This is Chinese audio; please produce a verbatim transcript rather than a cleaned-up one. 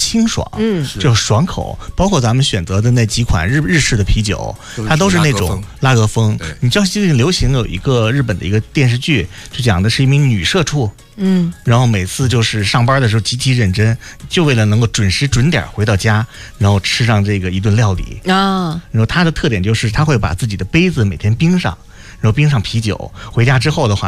清爽， 嗯， 就爽口。包括咱们选择的那几款日日式的啤酒，它都是那种拉格风。你知道最近流行有一个日本的一个电视剧，就讲的是一名女社畜。 嗯， 然后每次就是上班的时候极其认真，就为了能够准时准点回到家，然后吃上这个一顿料理啊。 然后它的特点就是他会把自己的杯子每天冰上，然后冰上啤酒，回家之后的话